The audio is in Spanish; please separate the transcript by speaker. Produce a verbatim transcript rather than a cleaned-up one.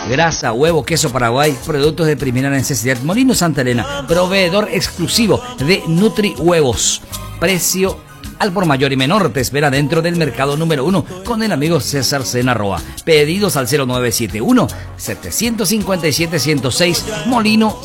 Speaker 1: grasa, huevo, queso Paraguay, productos de primera necesidad. Molino Santa Elena, proveedor exclusivo de Nutri Huevos. Precio al por mayor y menor te espera dentro del mercado número uno con el amigo César Sena Roa. Pedidos al cero nueve siete uno, siete cinco siete, uno cero seis, Molino